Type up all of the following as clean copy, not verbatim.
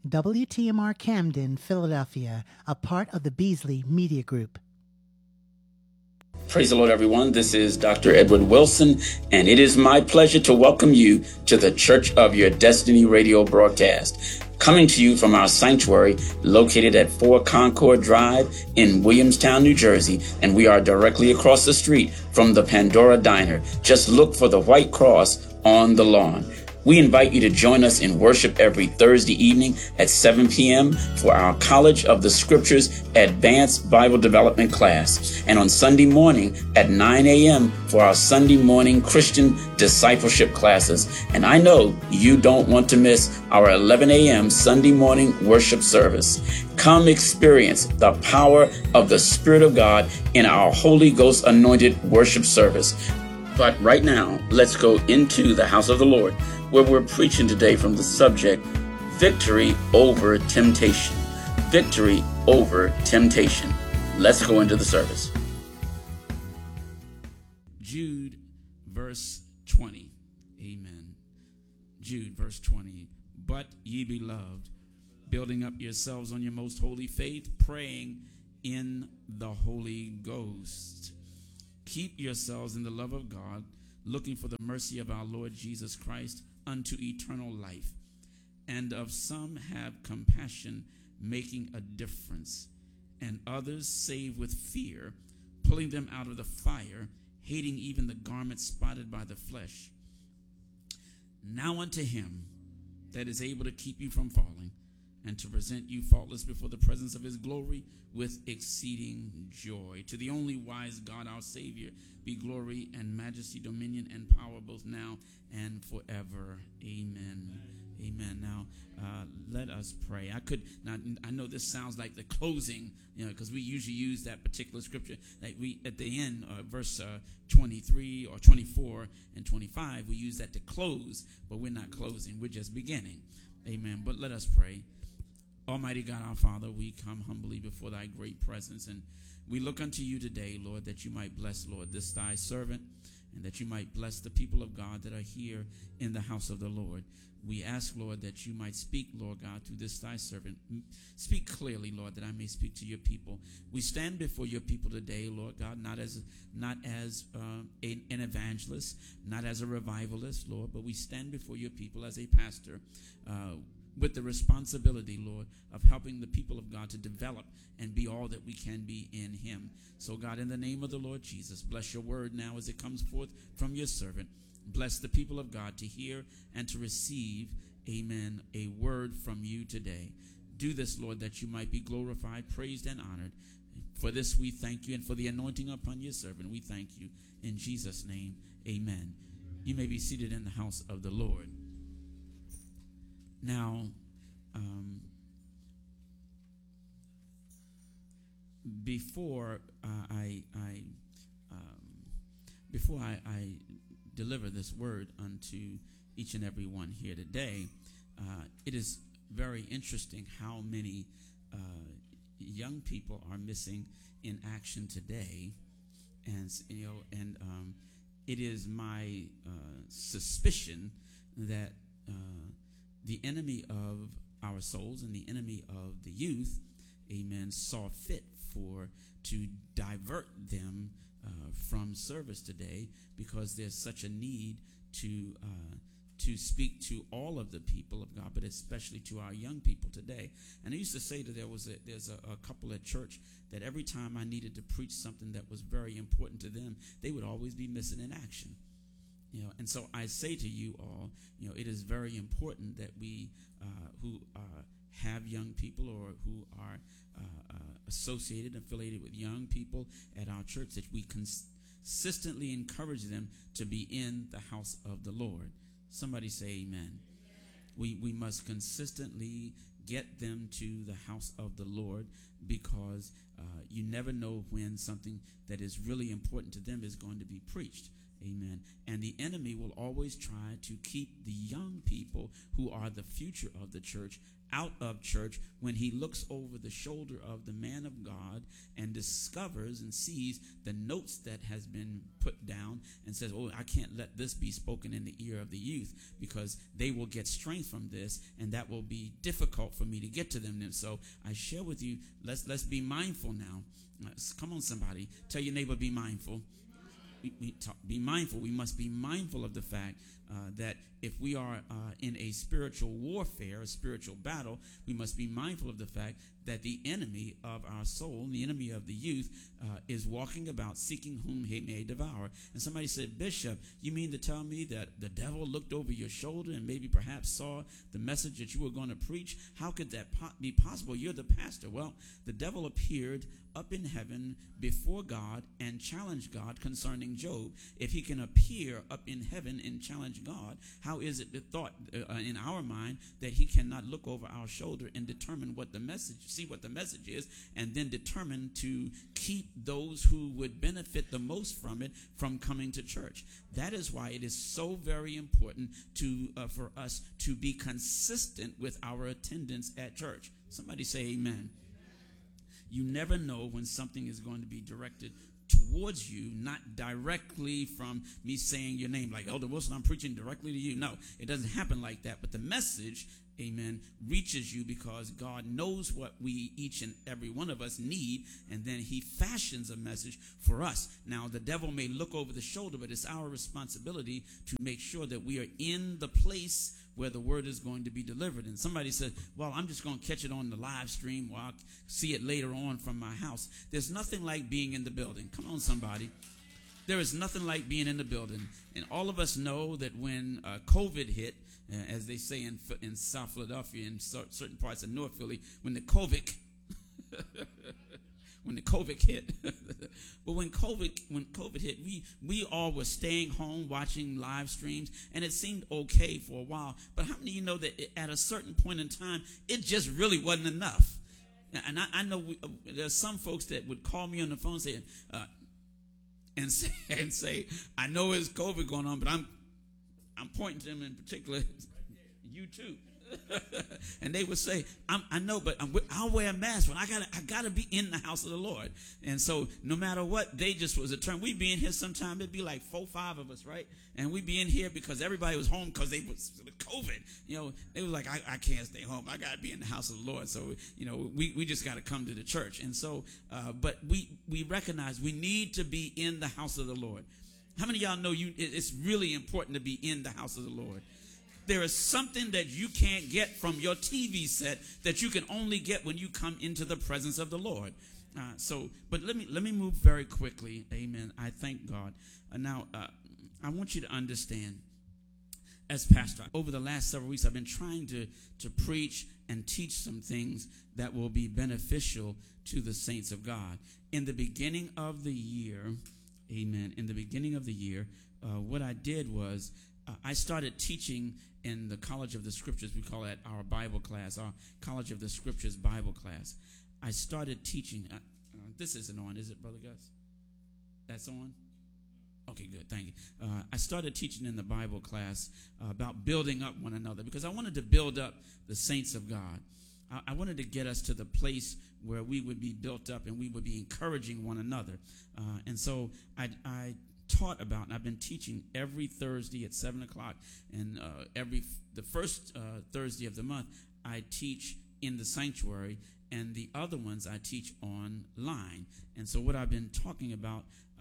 WTMR Camden, Philadelphia, a part of the Beasley Media Group. Praise the Lord, everyone. This is Dr. Edward Wilson, and it is my pleasure to welcome you to the Church of Your Destiny radio broadcast, coming to you from our sanctuary located at 4 Concord Drive in Williamstown, New Jersey, and we are directly across the street from the Pandora Diner. Just look for the white cross on the lawn. We invite you to join us in worship every Thursday evening at 7 p.m. for our College of the Scriptures Advanced Bible Development class, and on Sunday morning at 9 a.m. for our Sunday morning Christian discipleship classes. And I know you don't want to miss our 11 a.m. Sunday morning worship service. Come experience the power of the Spirit of God in our Holy Ghost anointed worship service. But right now, let's go into the house of the Lord, where we're preaching today from the subject, Victory Over Temptation. Victory over temptation. Let's go into the service. Jude, verse 20. Amen. Jude, verse 20. But ye beloved, building up yourselves on your most holy faith, praying in the Holy Ghost. Keep yourselves in the love of God, looking for the mercy of our Lord Jesus Christ unto eternal life. And of some have compassion, making a difference, and others save with fear, pulling them out of the fire, hating even the garment spotted by the flesh. Now unto him that is able to keep you from falling, and to present you faultless before the presence of his glory with exceeding joy. To the only wise God, our Savior, be glory and majesty, dominion and power, both now and forever. Amen. Amen. Now, let us pray. I know this sounds like the closing, because we usually use that particular scripture. Like we, at the end, verse 23 or 24 and 25, we use that to close, but we're not closing. We're just beginning. Amen. But let us pray. Almighty God, our Father, we come humbly before thy great presence, and we look unto you today, Lord, that you might bless, Lord, this thy servant, and that you might bless the people of God that are here in the house of the Lord. We ask, Lord, that you might speak, Lord God, through this thy servant. Speak clearly, Lord, that I may speak to your people. We stand before your people today, Lord God, not as an evangelist, not as a revivalist, Lord, but we stand before your people as a pastor, with the responsibility, Lord, of helping the people of God to develop and be all that we can be in him. So, God, in the name of the Lord Jesus, bless your word now as it comes forth from your servant. Bless the people of God to hear and to receive, amen, a word from you today. Do this, Lord, that you might be glorified, praised, and honored. For this we thank you, and for the anointing upon your servant, we thank you. In Jesus' name, amen. You may be seated in the house of the Lord. Now, before I deliver this word unto each and every one here today, it is very interesting how many young people are missing in action today, and it is my suspicion that the enemy of our souls and the enemy of the youth, amen, saw fit to divert them from service today, because there's such a need to speak to all of the people of God, but especially to our young people today. And I used to say that there's a couple at church that every time I needed to preach something that was very important to them, they would always be missing in action. And so I say to you all, it is very important that we who have young people or who are associated, affiliated with young people at our church, that we consistently encourage them to be in the house of the Lord. Somebody say amen. We must consistently get them to the house of the Lord, because you never know when something that is really important to them is going to be preached. Amen. And the enemy will always try to keep the young people who are the future of the church out of church when he looks over the shoulder of the man of God and discovers and sees the notes that has been put down and says, oh, I can't let this be spoken in the ear of the youth because they will get strength from this and that will be difficult for me to get to them. And so I share with you, let's be mindful now. Come on, somebody. Tell your neighbor, be mindful. Be mindful. We must be mindful of the fact that if we are in a spiritual warfare, a spiritual battle, we must be mindful of the fact that the enemy of our soul, the enemy of the youth, is walking about seeking whom he may devour. And somebody said, Bishop, you mean to tell me that the devil looked over your shoulder and maybe perhaps saw the message that you were going to preach? How could that be possible? You're the pastor. Well, the devil appeared up in heaven before God and challenged God concerning Job. If he can appear up in heaven and challenge God, how is it thought in our mind that he cannot look over our shoulder and determine what the message, see what the message is, and then determine to keep those who would benefit the most from it from coming to church? That is why it is so very important for us to be consistent with our attendance at church. Somebody say amen. You never know when something is going to be directed towards you, not directly from me saying your name, like Elder Wilson, I'm preaching directly to you. No, it doesn't happen like that. But the message, amen, reaches you because God knows what we, each and every one of us, need, and then he fashions a message for us. Now, the devil may look over the shoulder, but it's our responsibility to make sure that we are in the place where the word is going to be delivered. And somebody said, well, I'm just going to catch it on the live stream or I'll see it later on from my house. There's nothing like being in the building. Come on, somebody. There is nothing like being in the building. And all of us know that when COVID hit, as they say in South Philadelphia and certain parts of North Philly, when the COVID hit. But when COVID hit, we all were staying home watching live streams, and it seemed okay for a while. But how many of you know that at a certain point in time, it just really wasn't enough? And I know there's some folks that would call me on the phone and say, I know it's COVID going on, but I'm pointing to them in particular, you too. And they would say, I know, but I'll wear a mask when I gotta be in the house of the Lord. And so no matter what, they just was a term. We'd be in here sometime, it'd be like 4-5 of us, right? And we'd be in here because everybody was home because they was COVID. You know, they was like, I can't stay home. I gotta be in the house of the Lord. So, you know, we just gotta come to the church. And so, but we recognize we need to be in the house of the Lord. How many of y'all know it's really important to be in the house of the Lord? There is something that you can't get from your TV set that you can only get when you come into the presence of the Lord. But let me move very quickly. Amen. I thank God. Now, I want you to understand, as pastor, over the last several weeks, I've been trying to preach and teach some things that will be beneficial to the saints of God. In the beginning of the year, amen, in the beginning of the year, what I did was I started teaching in the College of the Scriptures. We call that our Bible class, our College of the Scriptures Bible class. I started teaching. This isn't on, is it, Brother Gus? That's on? Okay, good. Thank you. I started teaching in the Bible class about building up one another because I wanted to build up the saints of God. I wanted to get us to the place where we would be built up and we would be encouraging one another. And so I taught about, and I've been teaching every Thursday at 7 o'clock, and the first Thursday of the month, I teach in the sanctuary, and the other ones I teach online. And so what I've been talking about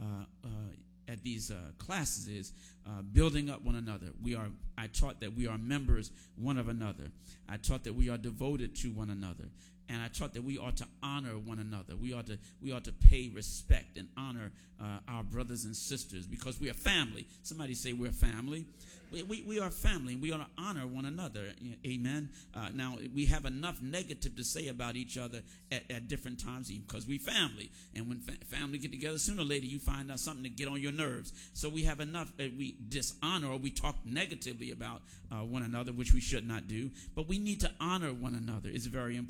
at these classes is building up one another. I taught that we are members one of another. I taught that we are devoted to one another. And I taught that we ought to honor one another. We ought to pay respect and honor our brothers and sisters because we are family. Somebody say we're family. We are family, and we ought to honor one another. Amen. Now, we have enough negative to say about each other at different times because we family. And when family get together, sooner or later you find out something to get on your nerves. So we have enough that we dishonor or we talk negatively about one another, which we should not do. But we need to honor one another. It's very important.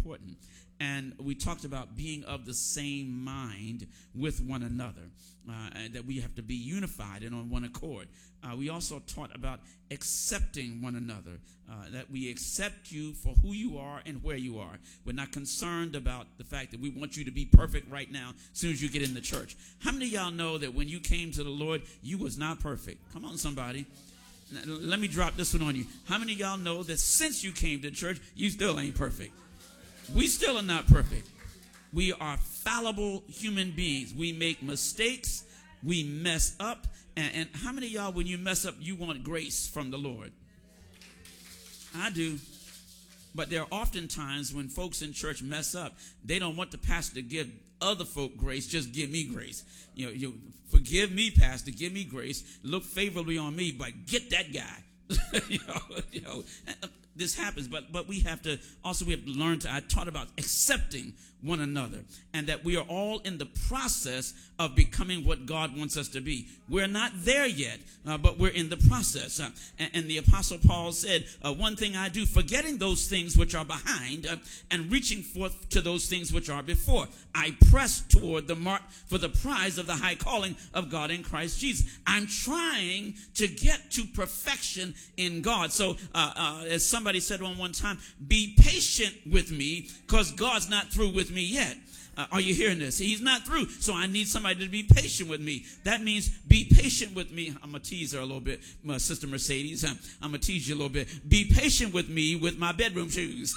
And we talked about being of the same mind with one another, and that we have to be unified and on one accord. We also taught about accepting one another, that we accept you for who you are and where you are. We're not concerned about the fact that we want you to be perfect right now as soon as you get in the church. How many of y'all know that when you came to the Lord, you was not perfect? Come on, somebody. Now, let me drop this one on you. How many of y'all know that since you came to church, you still ain't perfect? We still are not perfect. We are fallible human beings. We make mistakes. We mess up. And how many of y'all, when you mess up, you want grace from the Lord? I do. But there are often times when folks in church mess up, they don't want the pastor to give other folk grace, just give me grace. You forgive me, pastor, give me grace, look favorably on me, but get that guy. This happens, but we have to learn to, I taught about accepting one another, and that we are all in the process of becoming what God wants us to be. We're not there yet, but we're in the process. And the Apostle Paul said, one thing I do, forgetting those things which are behind and reaching forth to those things which are before. I press toward the mark for the prize of the high calling of God in Christ Jesus. I'm trying to get to perfection in God. So as somebody said one time, be patient with me because God's not through with me yet. Are you hearing this? He's not through. So I need somebody to be patient with me. That means be patient with me. I'm going to tease her a little bit, Sister Mercedes. I'm going to tease you a little bit. Be patient with me with my bedroom shoes.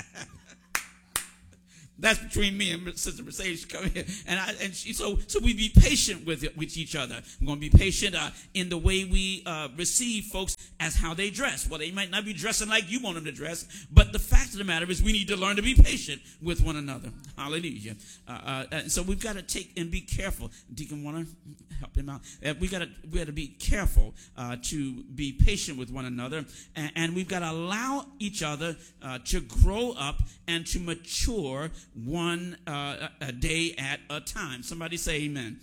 That's between me and Sister Mercedes. Come here, so we be patient with each other. We're going to be patient in the way we receive folks as how they dress. Well, they might not be dressing like you want them to dress, but the fact of the matter is we need to learn to be patient with one another. Hallelujah. So we've got to take and be careful. Deacon, want to help him out? We got to be careful to be patient with one another, and we've got to allow each other to grow up and to mature one a day at a time. Somebody say amen.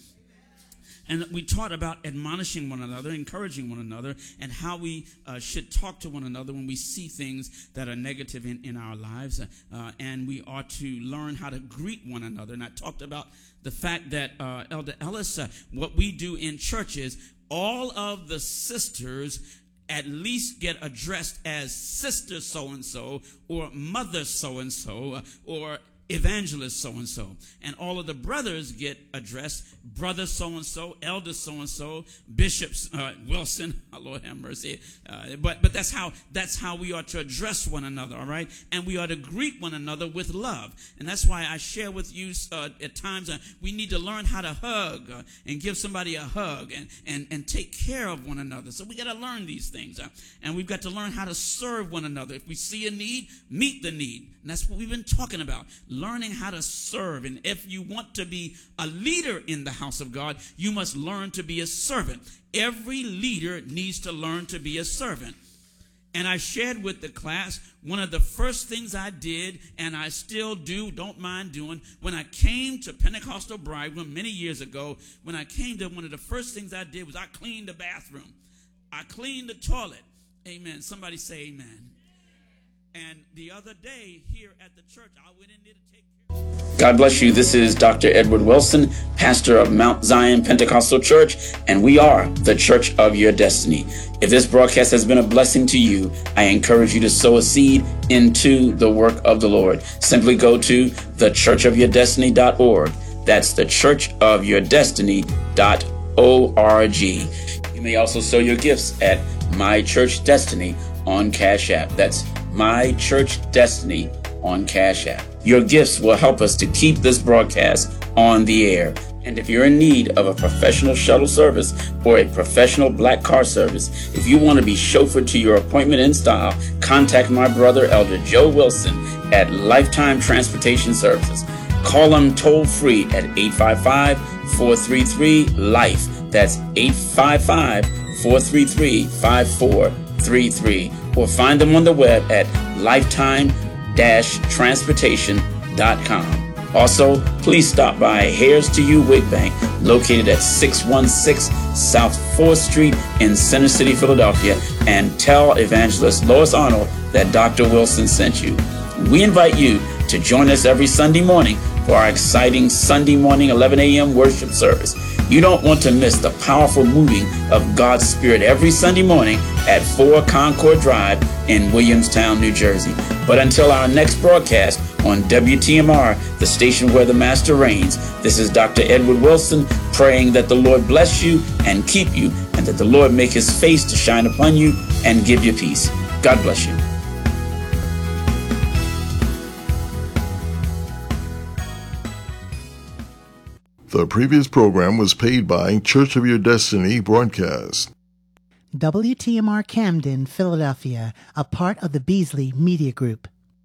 And we taught about admonishing one another, encouraging one another, and how we should talk to one another when we see things that are negative in our lives. And we are to learn how to greet one another. And I talked about the fact that, Elder Ellis, what we do in churches, all of the sisters at least get addressed as sister so-and-so or mother so-and-so or evangelist so-and-so, and all of the brothers get addressed brother so-and-so, elder so-and-so, Bishop Wilson, Lord have mercy, but that's how we are to address one another, all right, and we are to greet one another with love. And that's why I share with you at times we need to learn how to hug and give somebody a hug and take care of one another. So we got to learn these things, and we've got to learn how to serve one another. If we see a need, meet the need. And that's what we've been talking about, learning how to serve. And if you want to be a leader in the house of God, you must learn to be a servant. Every leader needs to learn to be a servant. And I shared with the class one of the first things I did, and I still do, don't mind doing, when I came to Pentecostal Bridegroom many years ago, when I came to, one of the first things I did was I cleaned the bathroom. I cleaned the toilet. Amen. Somebody say amen. And the other day here at the church, I went in there to take care. God bless you. This is Dr. Edward Wilson, pastor of Mount Zion Pentecostal Church, and we are the church of your destiny. If this broadcast has been a blessing to you, I encourage you to sow a seed into the work of the Lord. Simply go to thechurchofyourdestiny.org. That's thechurchofyourdestiny.org. You may also sow your gifts at My Church Destiny on Cash App. That's My Church Destiny on Cash App. Your gifts will help us to keep this broadcast on the air. And if you're in need of a professional shuttle service or a professional black car service, if you want to be chauffeured to your appointment in style, contact my brother, Elder Joe Wilson, at Lifetime Transportation Services. Call him toll free at 855-433-LIFE. That's 855-433-5433. Or find them on the web at lifetime-transportation.com. Also, please stop by Hairs to You Wig Bank, located at 616 South 4th Street in Center City, Philadelphia, and tell Evangelist Lois Arnold that Dr. Wilson sent you. We invite you to join us every Sunday morning for our exciting Sunday morning 11 a.m. worship service. You don't want to miss the powerful moving of God's Spirit every Sunday morning at 4 Concord Drive in Williamstown, New Jersey. But until our next broadcast on WTMR, the station where the Master reigns, this is Dr. Edward Wilson praying that the Lord bless you and keep you, and that the Lord make his face to shine upon you and give you peace. God bless you. The previous program was paid by Church of Your Destiny broadcast. WTMR Camden, Philadelphia, a part of the Beasley Media Group.